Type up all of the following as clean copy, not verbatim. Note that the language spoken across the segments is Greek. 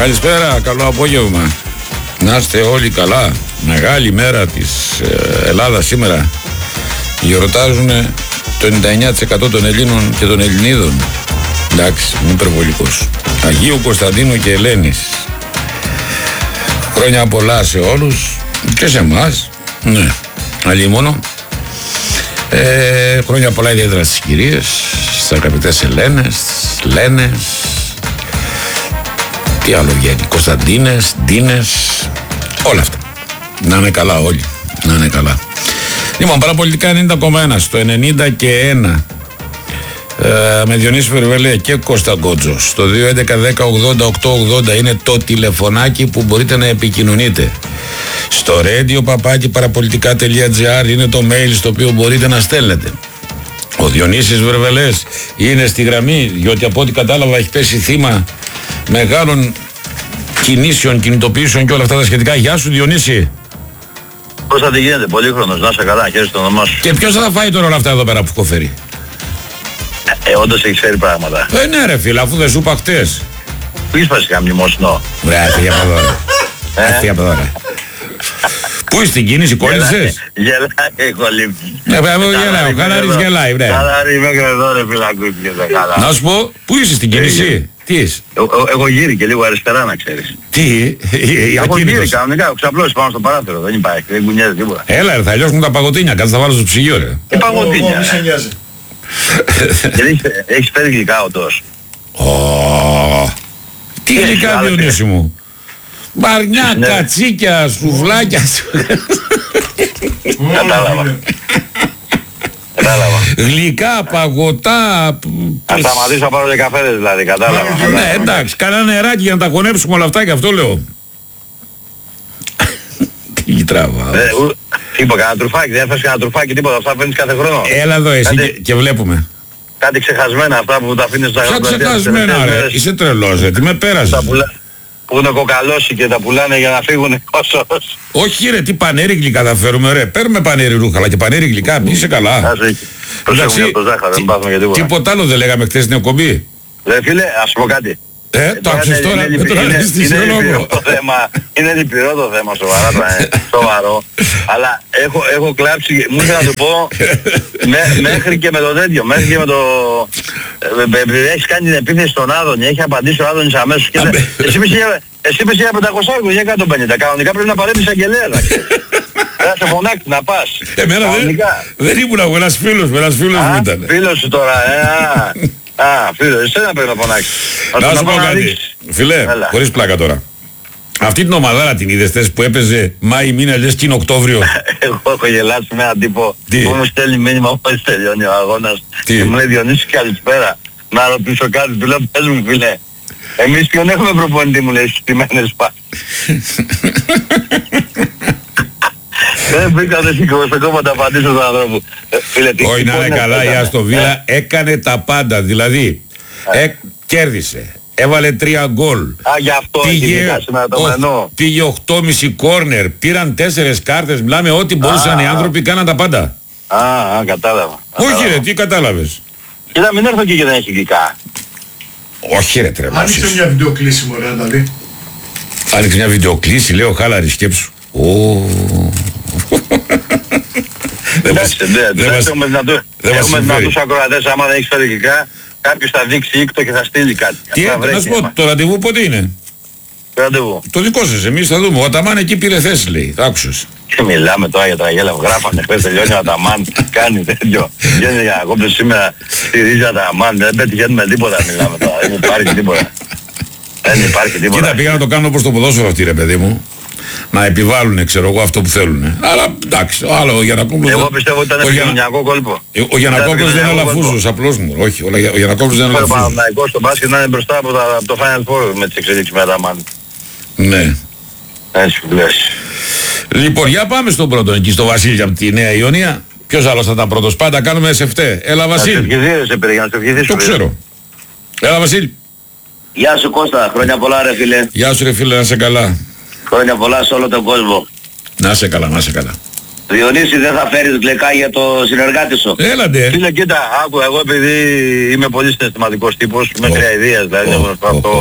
Καλησπέρα, καλό απόγευμα. Να είστε όλοι καλά. Μεγάλη μέρα της Ελλάδας σήμερα. Γιορτάζουν το 99% των Ελλήνων και των Ελληνίδων. Εντάξει, είμαι υπερβολικός. Αγίου Κωνσταντίνου και Ελένης. Χρόνια πολλά σε όλους και σε εμάς. Ναι, αλλήμωνο. Χρόνια πολλά ιδιαίτερα στις κυρίες, στις αγαπητές Ελένες, Λένες. Τι άλλο βγαίνει, Κωνσταντίνες, Ντίνες, όλα αυτά. Να είναι καλά όλοι, να είναι καλά. Λοιπόν, παραπολιτικά 90,1 στο 90,1 με Διονύση Βερβελέ και Κώστα Γκότζο. Στο 211-10-80-880 είναι το τηλεφωνάκι που μπορείτε να επικοινωνείτε. Στο radio@parapolitica.gr είναι το mail στο οποίο μπορείτε να στέλνετε. Ο Διονύσης Βερβελές είναι στη γραμμή, διότι από ό,τι κατάλαβα έχει πέσει θύμα μεγάλων κινήσεων, κινητοποιήσεων και όλα αυτά τα σχετικά. Γεια σου, Διονύση. Πώς θα τη γίνεται, πολύχρονος, να είσαι καλά, χαίρεσαι το όνομά σου. Και ποιος θα φάει τώρα όλα αυτά εδώ πέρα που έχω φέρει? Όντως έχεις φέρει πράγματα. Ναι ρε φίλε, αφού δεν σου είπα χτες. Πού είσαι κανένα μνημόσυνο? Βρε, έφυγε από εδώ ρε. Έφυγε από εδώ ρε. Πού είσαι στην κίνηση, κόλλησες? Γελάει, κολλήψη. Ναι, γελάει, ο Χαλάρης γελάει, βρε. Χαλάρη μέχρι εδώ ρε φυλακούθηκε. Να σου πω, πού είσαι στην κίνηση? Τι είσαι? Έχω γύρει και λίγο αριστερά να ξέρεις. Τι? Έχω γύρει κανονικά, έχω ξαπλώσει πάνω στο παράθυρο, δεν υπάρχει, δεν κουνιάζει τίποτα. Έλα ρε, θα λιώσουν τα παγωτίνια, κάτσε θα βάλω στο ψυγείο ρε. Τι παγωτίνια? Έχεις φέρει γλυκά οτός? Τι γλυκά, Διονύση μου? Μπαρνιά, κατσίκια, σουβλάκια. Κατάλαβα. Γλυκά, παγωτά. Θα σταματήσω να πάρω και καφέδες δηλαδή, κατάλαβα. Ναι, εντάξει, κανένα νεράκι για να τα χωνέψουμε όλα αυτά και αυτό λέω. Τι τραβάω. Είπα κανένα τρουφάκι, δεν έφερες κανένα τρουφάκι, τίποτα, αυτά φέρνεις κάθε χρόνο. Έλα εδώ εσύ και βλέπουμε. Κάτι ξεχασμένα αυτά που τα αφήνεις στα γραφεία. Ποια ξεχασμένα ρε, είσαι τρελός ρε, τι με πέρασες. Που είναι κοκαλώσει και τα πουλάνε για να φύγουν όσο. Όχι ρε, τι πανέρι γλυκά θα φέρουμε ρε. Παίρνουμε πανέρι ρούχα, αλλά και πανέρι γλυκά, είσαι καλά. Προσέχουμε για το ζάχαρο, δεν πάθουμε για τίποτα. Τίποτα άλλο δεν λέγαμε χθες στην εκπομπή. Ρε φίλε, ας πω κάτι. Το άκουσες τώρα, με τον αναισθησιολόγο. Είναι λυπηρό το θέμα, σοβαρό. Αλλά έχω κλάψει, μου ήθελα να του πω, μέχρι και με το τέτοιο, μέχρι και με το... Έχεις κάνει την επίθεση στον Άδωνη, έχει απαντήσει ο Άδωνης αμέσως και εσύ είπες για 500 για 150, κανονικά πρέπει να παρέμβεις αγγελέα. Θα σε φωνάξει να πας. Εμένα δεν ήμουν εγώ, ένας φίλος μου ήταν. Φίλος σου τώρα, φίλε, εσένα πρέπει να φωνάξεις. Να σου πω κάτι, φίλε, χωρίς πλάκα τώρα. Αυτή την ομαδάρα την είδες θες που έπαιζε Μάη μήνα, λες και είναι Οκτώβριο? Εγώ έχω γελάσει με έναν τύπο που μου στέλνει μήνυμα μόλις τελειώνει ο αγώνας και μου λέει Διονύση καλησπέρα, να ρωτήσω κάτι, του λέω πες μου φίλε, εμείς ποιον έχουμε προπονητή, μου λέει, στις τιμένες πας. Δεν μπήκα δεν σηκώστε κόμμα τα απαντήσω στον ανθρώπου. Όχι να είναι καλά, η Άστον Βίλα έκανε τα πάντα, δηλαδή κέρδισε. Έβαλε 3 γκολ. Γι' αυτό πήγε 8,5 κόρνερ. Πήραν 4 κάρτες. Μιλάμε ό,τι μπορούσαν οι άνθρωποι, κάναν τα πάντα. Κατάλαβα. Όχι ρε, τι κατάλαβες? Κοίτα, μην έρθω και δεν έχει γλυκά. Όχι ρε τρεμώσεις. Άνοιξε μια βιντεοκλήση μωρέ να τα δει. Άνοιξε μια βιντεοκλήση, λέω Χάλαρη, σκέψου. Εντάξει, έχουμε δυνατούς ακροατές, άμα δεν έχεις φέρει γλυκά. Κάποιος θα δείξει ήκτο και θα στείλει κάτι. Να σου πω, το ραντεβού πότε είναι? Το ραντεβού. Το δικό σας, εμείς θα δούμε. Ο Αταμάν εκεί πήρε θέση, λέει. Θα άκουσες. Και μιλάμε τώρα για τραγέλα που γράφανε χθες, τελειώνει ο Αταμάν, κάνει τέτοιο. Βγαίνει για να κόψει σήμερα στη ρίζα Αταμάν, δεν πετυχαίνουμε τίποτα, μιλάμε τώρα. Δεν υπάρχει τίποτα. Δεν υπάρχει τίποτα. Κοίτα, πήγα να το κάνω όπως το ποδόσφαιρο αυτή ρε παιδί μου. Να επιβάλλουνε, ξέρω εγώ, αυτό που θέλουνε. Αλλά εντάξει, άλλο ο Γιαννακόπουλος. Εγώ πιστεύω ότι ήταν επικοινωνιακό κόλπο. Ο Γιαννακόπουλος δεν είναι λαφούζος, απλώς μου. Όχι, ο Γιαννακόπουλος δεν είναι λαφούζος. Ο Παναθηναϊκός στο μπάσκετ να είναι μπροστά από το Final Four με τις εξελίξεις με Αταμάν. Ναι. Έτσι που λες. Λοιπόν, για πάμε στον πρώτο εκεί, στο Βασίλη από τη Νέα Ιωνία. Ποιος άλλος θα ήταν πρώτος? Πάντα κάνουμε σε φταί. Έλα Βασίλη. Το ξέρω. Έλα Βασίλη. Γεια σου Κώστα, χρόνια πολλά ρε φίλε. Γεια σου ρε φίλε, να είσαι καλά. Χρόνια πολλά σε όλο τον κόσμο. Να είσαι καλά, να είσαι καλά. Διονύση, δεν θα φέρεις γλυκά για το συνεργάτη σου? Έλατε. Φίλε, κοίτα, άκου, εγώ επειδή είμαι πολύ συναισθηματικός τύπος, με 3 ιδέες, δηλαδή αυτό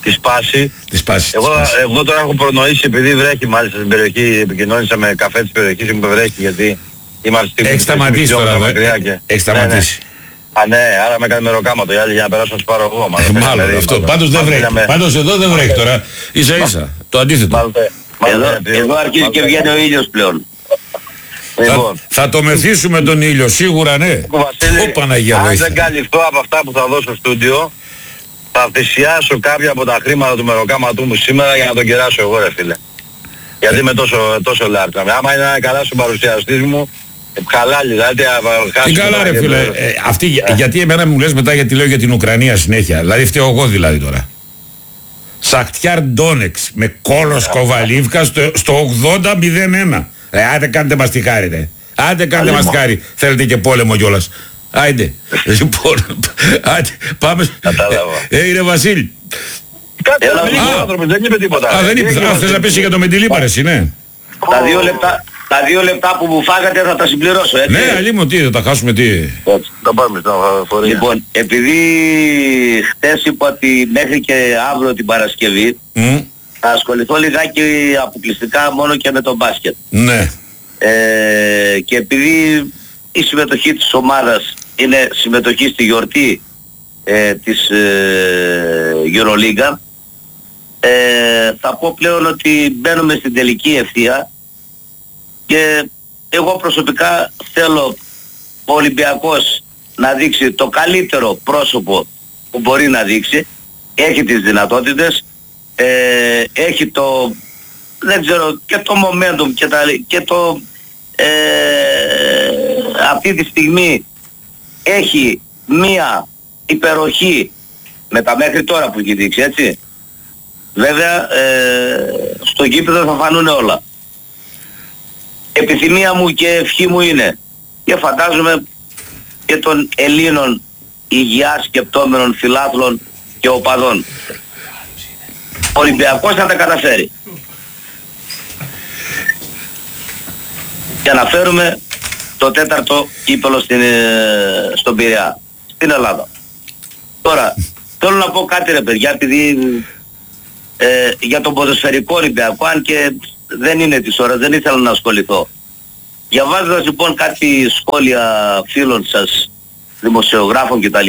τη σπάση. Εγώ τώρα έχω προνοήσει, επειδή βρέχει μάλιστα στην περιοχή, επικοινώνησα με καφέ της περιοχής που βρέχει, γιατί είμαστε στην έχει σταματήσει τώρα, έχει σταματήσει. Ναι, άρα με έκανε μεροκάματο οι άλλοι για να περάσω να τους πάρω εγώ. Μάλλον αυτό, πάντως δεν βρέχει. Πάντως εδώ δεν βρέχει τώρα, ίσα ίσα, το αντίθετο. Εδώ αρχίζει και βγαίνει ο ήλιος πλέον. Θα το μεθύσουμε τον ήλιο, σίγουρα ναι. Βασίλη, αν δεν καλυφθώ από αυτά που θα δώσω στο στούντιο, θα θυσιάσω κάποια από τα χρήματα του μεροκάματού μου σήμερα για να τον κεράσω εγώ, ρε φίλε. Γιατί είμαι τόσο λάρτσα. Άμα είναι καλά στον παρουσιαστής μου, χαλάλι, δηλαδή τι καλά ρε φίλε, γιατί εμένα μου λες μετά γιατί λέω για την Ουκρανία συνέχεια, δηλαδή φταίω εγώ δηλαδή τώρα. Σαχτιάρ Ντόνεξ με Κόλος Κοβαλίβκα στο 80-01. Άντε κάντε μας τη χάρη ρε. Άντε κάντε μας τη χάρη. Θέλετε και πόλεμο κιόλας. Άντε. Λοιπόν, άντε πάμε. Ρε Βασίλη. Κάτι άνθρωπος, δεν είπε τίποτα. Δεν είπε, θες να πεις για το Μεντιλίπα ρε εσύ, ναι. Τα 2 λεπτά που μου φάγατε θα τα συμπληρώσω, έτσι. Ναι, αλλήμον τι, θα τα χάσουμε τι. Θα πάμε στα φορεία. Λοιπόν, επειδή χτες είπα ότι μέχρι και αύριο την Παρασκευή θα ασχοληθώ λιγάκι αποκλειστικά μόνο και με το μπάσκετ. Ναι. Και επειδή η συμμετοχή της ομάδας είναι συμμετοχή στη γιορτή της EuroLeague, θα πω πλέον ότι μπαίνουμε στην τελική ευθεία και εγώ προσωπικά θέλω ο Ολυμπιακός να δείξει το καλύτερο πρόσωπο που μπορεί να δείξει. Έχει τις δυνατότητες, έχει το, δεν ξέρω, και το momentum και το αυτή τη στιγμή έχει μία υπεροχή με τα μέχρι τώρα που έχει δείξει, έτσι. Βέβαια στο γήπεδο θα φανούν όλα. Επιθυμία μου και ευχή μου είναι, και φαντάζομαι και των Ελλήνων υγειά σκεπτόμενων φιλάθλων και οπαδών, ο Ολυμπιακός θα τα καταφέρει για να φέρουμε το 4ο κύπελλο στον Πειραιά, στην Ελλάδα. Τώρα θέλω να πω κάτι ρε παιδιά, επειδή για τον ποδοσφαιρικό Ολυμπιακό, αν και δεν είναι της ώρας, δεν ήθελα να ασχοληθώ. Διαβάζοντας λοιπόν κάτι σχόλια φίλων σας, δημοσιογράφων κτλ.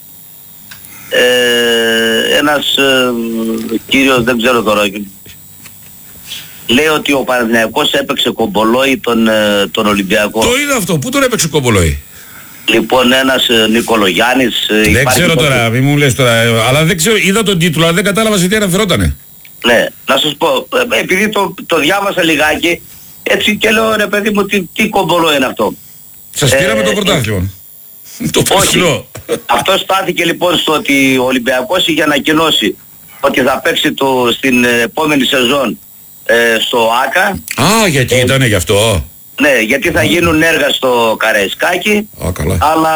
Ένας κύριος, δεν ξέρω τώρα, λέει ότι ο Παναθηναϊκός έπαιξε κομπολόι τον Ολυμπιακό. Το είδα αυτό, πού τον έπαιξε κομπολόι? Λοιπόν, ένας Νικολογιάννης. Δεν ξέρω τώρα, μη μου λες τώρα, αλλά δεν ξέρω, είδα τον τίτλο, αλλά δεν κατάλαβα σε τι αναφερότανε. Ναι, να σας πω, επειδή το διάβασα λιγάκι, έτσι και λέω ρε παιδί μου, τι κομπολό είναι αυτό. Σας πήραμε το πρωτάθλημα. Το ποσινό. Αυτό στάθηκε λοιπόν στο ότι ο Ολυμπιακός είχε ανακοινώσει ότι θα παίξει στην επόμενη σεζόν στο ΆΚΑ. Α, γιατί ήτανε γι' αυτό. Ναι, γιατί θα γίνουν έργα στο Καραϊσκάκι. Αλλά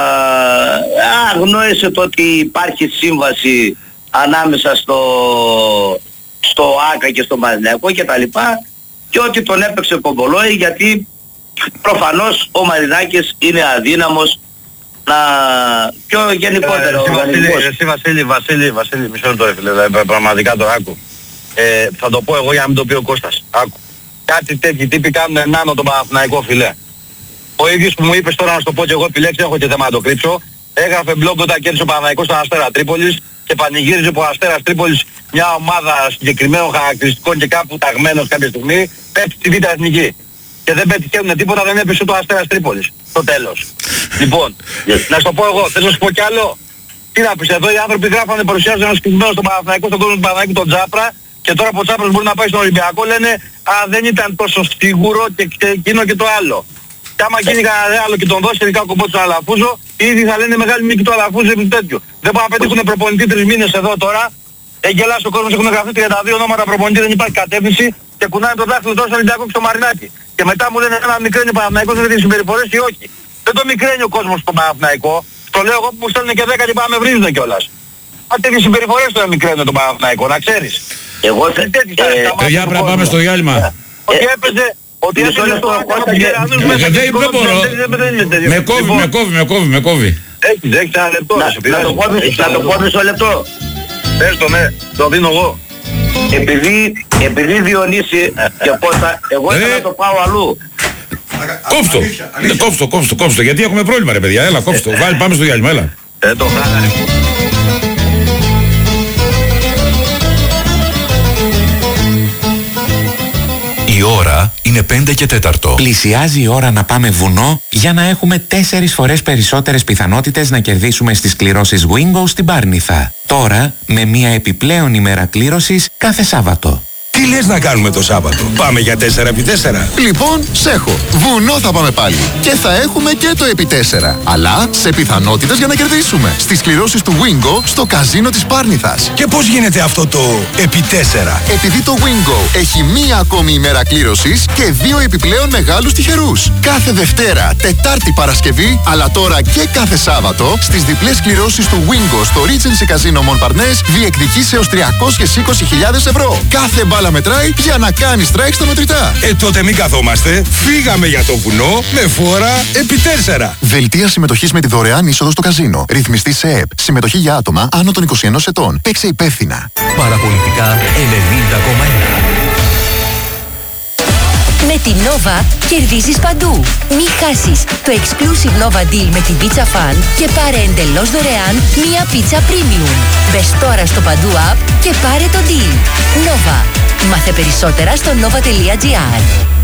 αγνόησε το ότι υπάρχει σύμβαση ανάμεσα στο ΆΚΑ και στο Μαρινιακό και τα λοιπά, και ότι τον έπαιξε κομπολόι γιατί προφανώς ο Μαρινάκης είναι αδύναμος να πιο γενικότερο. Εσύ Βασίλη, μισό λεπτό ρε φίλε, πραγματικά το άκου. Θα το πω εγώ για να μην το πει ο Κώστας. Άκου. Κάτι τέτοιοι τύποι κάνουν νάνο τον Παναθηναϊκό φιλέ. Ο ίδιος που μου είπες τώρα να σου το πω και εγώ επιλέξει, έχω και θέμα να το κρύψω, έγραφε blog όταν κέρδισε ο Παναθηναϊκός στον Αστέρα Τρίπολης και πανηγύριζε από ο Αστέρας Τρίπολης, μια ομάδα συγκεκριμένων χαρακτηριστικών και κάπου ταγμένος κάποια στιγμή, πέφτει στη Β' Εθνική. Και δεν πετυχαίνουν τίποτα, δεν έπεσε το Αστέρας Τρίπολης. Στο τέλος. Λοιπόν, να σου το πω εγώ, θες να σου πω κι άλλο. Τι να πεις, εδώ οι άνθρωποι γράφανε, παρουσιάζουν ένα συγκεκριμένο στον Παναθηναϊκό, στον κόσμο του Παναθηναϊκού τον Τζάπρα, και τώρα από Τσάπρας μπορεί να πάει στον Ολυμπιακό, λένε α, δεν ήταν τόσο σίγουρο και εκείνο και το άλλο. Και άμα γίνει κανένα άλλο και τον δώσει τελικά κομπό του Αλαφούζο, ήδη θα λένε μεγάλη νίκη του Αλαφούζο ή τέτοιο. Δεν μπορούν να πετύχουν προπονητή 3 μήνες εδώ τώρα. Εγγελάσει ο κόσμος, έχουν γραφτεί 32 ονόματα προπονητή, δεν υπάρχει κατεύθυνση και κουνάνε το δάχτυλο τόσο Ολυμπιακό και στο Μαρινάκι. Και μετά μου λένε ένα μικραίνει ο Παναθηναϊκός με τις συμπεριφορές ή όχι. Δεν το μικραίνει ο κόσμος στο Παναθηναϊκό. Το λέω εγώ που μου στέλνουν και 10 και πάμε με βρίζουν κιόλας. Αν τέτοιες συμπεριφορές το μικραίνει τον Παναθηναϊκό, να ξέρεις. Εγώ παιδιά πρέπει να πάμε στο διάλειμμα. Ότι έπαιζε, ότι έπαιζε στο Κώστα Γερανούς μέσα. Δεν μπορώ. Με κόβει. Έχεις ένα λεπτό. Να το πω μισό λεπτό. Πες το, ναι, το δίνω εγώ. Επειδή Διονύση και Κώστα, εγώ ήθελα να το πάω αλλού. Κόψτο, γιατί έχουμε πρόβλημα ρε παιδιά, έλα κόψτο, πάμε στο διάλειμμα, έλα. Το χάλα. Η ώρα είναι 5 και 4. Πλησιάζει η ώρα να πάμε βουνό για να έχουμε 4 φορές περισσότερες πιθανότητες να κερδίσουμε στις κληρώσεις Wingo στην Πάρνηθα. Τώρα με μια επιπλέον ημέρα κλήρωσης κάθε Σάββατο. Τι λες να κάνουμε το Σάββατο? Πάμε για 4x4. Λοιπόν, σέχω. Βουνό θα πάμε πάλι. Και θα έχουμε και το επί 4. Αλλά σε πιθανότητες για να κερδίσουμε. Στις κληρώσεις του Wingo στο καζίνο της Πάρνηθας. Και πώς γίνεται αυτό το επί 4? Επειδή το Wingo έχει μία ακόμη ημέρα κλήρωσης και 2 επιπλέον μεγάλους τυχερούς. Κάθε Δευτέρα, Τετάρτη, Παρασκευή, αλλά τώρα και κάθε Σάββατο, στις διπλές κληρώσεις του Wingo στο Regency Casino Montparnasse διεκδικείς έως 320.000 ευρώ. Κάθε μπάλα μετράει για να κάνει strike στα μετρητά. Τότε μην καθόμαστε. Φύγαμε για το βουνό με φόρα επί 4. Δελτία συμμετοχής με τη δωρεάν είσοδο στο καζίνο. Ρυθμιστή σε ΕΕΠ. Συμμετοχή για άτομα άνω των 21 ετών. Παίξε υπεύθυνα. Παραπολιτικά 90,1. Με τη Nova κερδίζεις παντού. Μη χάσεις το exclusive Nova Deal με την Pizza Fan και πάρε εντελώς δωρεάν μία πίτσα premium. Μπες τώρα στο Παντού app και πάρε το deal. Nova. Μάθε περισσότερα στο nova.gr.